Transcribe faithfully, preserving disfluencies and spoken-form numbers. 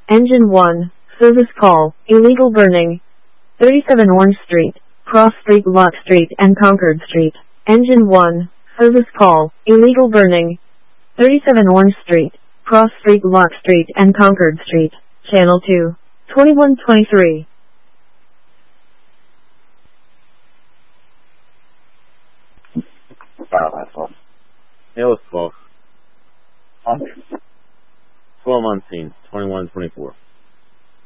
Engine one, service call, illegal burning. thirty-seven Orange Street, Cross Street, Lot Street, and Concord Street. Engine one, service call, illegal burning. thirty-seven Orange Street, Cross Street, Lot Street, and Concord Street. Channel two, twenty-one twenty-three. Wow, that's awesome. It was twelve. Huh? twelve on scene, twenty-one twenty-four.